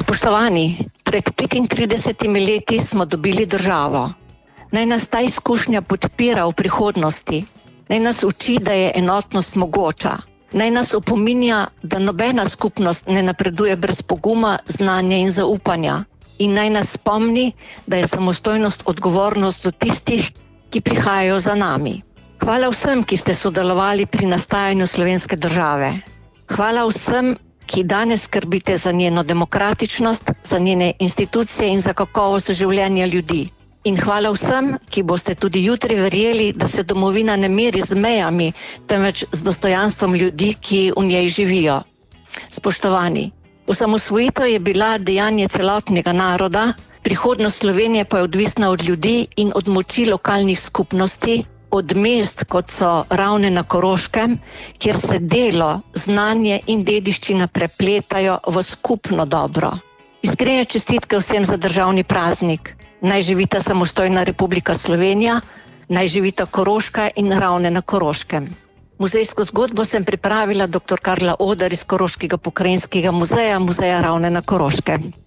Spoštovani, pred 35 leti smo dobili državo. Naj nas ta izkušnja podpira v prihodnosti. Naj nas uči, da je enotnost mogoča. Naj nas opominja, da nobena skupnost ne napreduje brez poguma, znanja in zaupanja. In naj nas spomni, da je samostojnost odgovornost do tistih, ki prihajajo za nami. Hvala vsem, ki ste sodelovali pri nastajanju slovenske države. Hvala vsem, ki danes skrbite za njeno demokratičnost, za njene institucije in za kakovost življenja ljudi. In hvala vsem, ki boste tudi jutri verjeli, da se domovina ne meri z mejami, temveč z dostojanstvom ljudi, ki v njej živijo. Spoštovani, osamosvojitev je bila dejanje celotnega naroda, prihodnost Slovenije pa je odvisna od ljudi in od moči lokalnih skupnosti, od mest, kot so Ravne na Koroškem, kjer se delo, znanje in dediščina prepletajo v skupno dobro. Iskrene čestitke vsem za državni praznik. Naj živita samostojna Republika Slovenija, naj živita Koroška in Ravne na Koroškem. Muzejsko zgodbo sem pripravila dr. Karla Oder iz Koroškega pokrajinskega muzeja, muzeja Ravne na Koroškem.